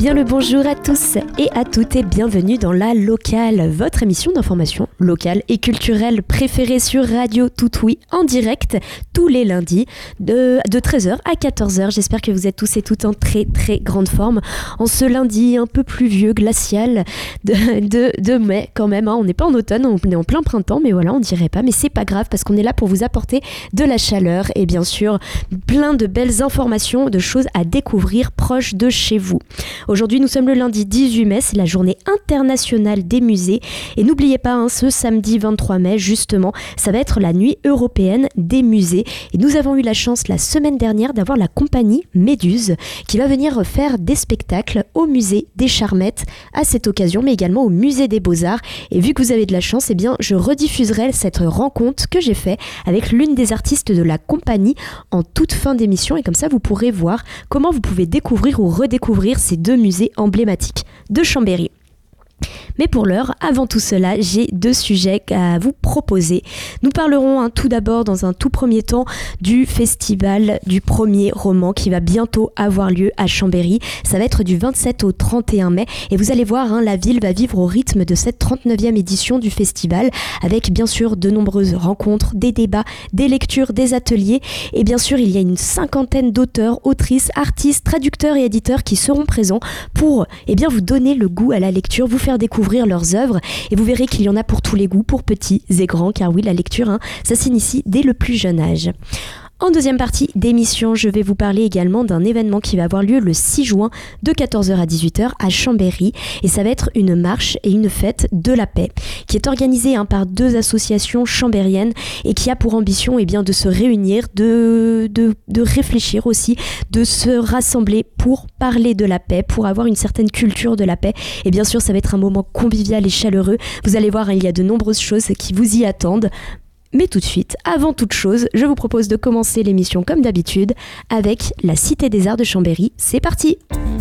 bien le bonjour à tous et à toutes et bienvenue dans La Locale, votre émission d'information locale et culturelle préférée sur Radio Toutoui en direct tous les lundis de 13h à 14h. J'espère que vous êtes tous et toutes en très très grande forme en ce lundi un peu pluvieux, glacial de mai quand même. On n'est pas en automne, on est en plein printemps, mais voilà, on dirait pas, mais c'est pas grave parce qu'on est là pour vous apporter de la chaleur et bien sûr plein de belles informations, de choses à découvrir proches de chez vous. Aujourd'hui, nous sommes le lundi 18 mai, c'est la journée internationale des musées. Et n'oubliez pas, ce samedi 23 mai, justement, ça va être la nuit européenne des musées. Et nous avons eu la chance la semaine dernière d'avoir la compagnie Méduse qui va venir faire des spectacles au musée des Charmettes à cette occasion, mais également au musée des Beaux-Arts. Et vu que vous avez de la chance, eh bien, je rediffuserai cette rencontre que j'ai faite avec l'une des artistes de la compagnie en toute fin d'émission. Et comme ça, vous pourrez voir comment vous pouvez découvrir ou redécouvrir ces deux musées emblématiques de Chambéry. Mais pour l'heure, avant tout cela, j'ai deux sujets à vous proposer. Nous parlerons tout d'abord, dans un tout premier temps, du festival du premier roman qui va bientôt avoir lieu à Chambéry. Ça va être du 27 au 31 mai et vous allez voir, la ville va vivre au rythme de cette 39e édition du festival avec bien sûr de nombreuses rencontres, des débats, des lectures, des ateliers et bien sûr il y a une cinquantaine d'auteurs, autrices, artistes, traducteurs et éditeurs qui seront présents pour vous donner le goût à la lecture, vous faire découvrir leurs œuvres et vous verrez qu'il y en a pour tous les goûts, pour petits et grands, car oui, la lecture, ça s'initie dès le plus jeune âge. En deuxième partie d'émission, je vais vous parler également d'un événement qui va avoir lieu le 6 juin de 14h à 18h à Chambéry et ça va être une marche et une fête de la paix qui est organisée par deux associations chambériennes et qui a pour ambition de se réunir, de réfléchir aussi, de se rassembler pour parler de la paix, pour avoir une certaine culture de la paix et bien sûr ça va être un moment convivial et chaleureux. Vous allez voir, il y a de nombreuses choses qui vous y attendent. Mais tout de suite, avant toute chose, je vous propose de commencer l'émission comme d'habitude avec la Cité des Arts de Chambéry. C'est parti!